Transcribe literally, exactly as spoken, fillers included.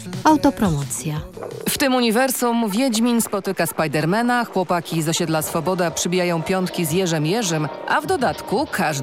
Autopromocja. W tym uniwersum Wiedźmin spotyka Spidermana, chłopaki z osiedla Swoboda przybijają piątki z Jerzem Jerzym, a w dodatku każdy